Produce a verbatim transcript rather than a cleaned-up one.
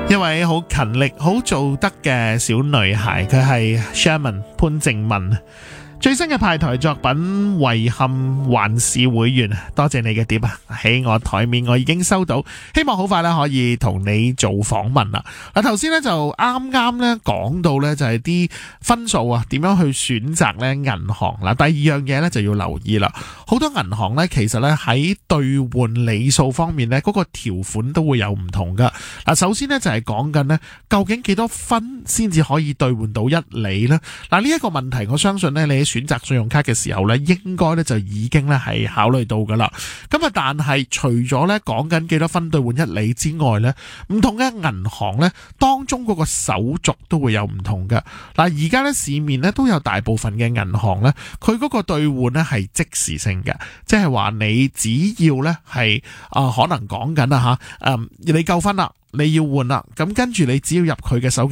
一位好勤力、好做得嘅小女孩，佢係 Sherman 潘靜文。最新嘅派台作品遺憾還是會員，多謝你嘅碟啊！喺我台面我已經收到，希望好快咧可以同你做訪問啦。嗱，頭先咧就啱啱咧講到咧就係啲分數啊，點樣去選擇咧銀行啦。第二樣嘢咧就要留意啦，好多銀行咧其實咧喺兌換里數方面咧嗰個條款都會有唔同噶。嗱，首先咧就係講緊咧究竟幾多分先至可以兌換到一厘咧？嗱，呢一個問題我相信咧你喺選擇信用卡嘅時候咧，應該咧就已經咧係考慮到噶啦。咁啊，但係除咗咧講緊幾多分兌換一厘之外咧，唔同嘅銀行咧當中嗰個手續都會有唔同嘅。嗱，而家咧市面咧都有大部分嘅銀行咧，佢嗰個兌換咧係即時性嘅，即係話你只要咧係啊可能講緊啊吓，誒你夠分啦，你要換啦，咁跟住你只要入佢嘅手機